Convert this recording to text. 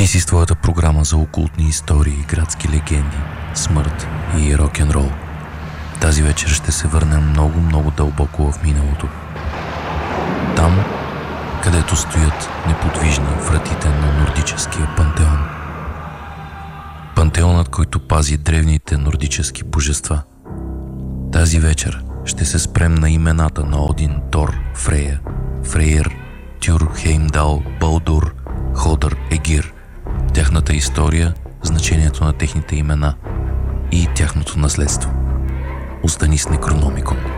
Ти си с твоята програма за окултни истории, градски легенди, смърт и рок-н-рол. Тази вечер ще се върнем много дълбоко в миналото. Там, където стоят неподвижни вратите на нордическия пантеон. Пантеонът, който пази древните нордически божества. Тази вечер ще се спрем на имената на Один, Тор, Фрея, Фрейр, Тюр, Хеймдал, Балдур, Ходър, Егир, тяхната история, значението на техните имена и тяхното наследство. Остани с Некрономикон.